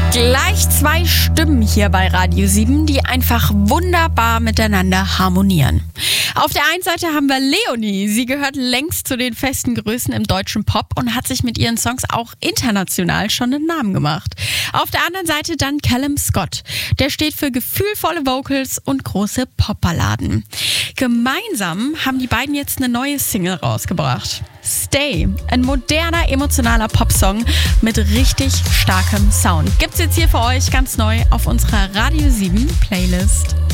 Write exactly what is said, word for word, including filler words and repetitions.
Gleich zwei Stimmen hier bei Radio sieben, die einfach wunderbar miteinander harmonieren. Auf der einen Seite haben wir Leonie. Sie gehört längst zu den festen Größen im deutschen Pop und hat sich mit ihren Songs auch international schon einen Namen gemacht. Auf der anderen Seite dann Callum Scott. Der steht für gefühlvolle Vocals und große Popballaden. Gemeinsam haben die beiden jetzt eine neue Single rausgebracht. Stay, ein moderner, emotionaler Popsong mit richtig starkem Sound. Gibt's jetzt hier für euch ganz neu auf unserer Radio sieben Playlist.